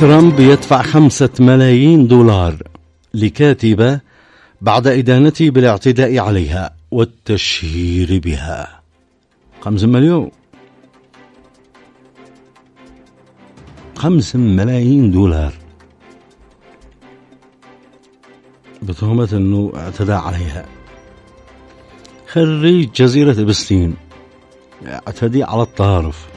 ترامب يدفع 5 ملايين دولار لكاتبة بعد إدانته بالاعتداء عليها والتشهير بها. 5 مليون، 5 ملايين دولار بتهمة أنه اعتدى عليها. خريج جزيرة إبستين اعتدي على الطارف.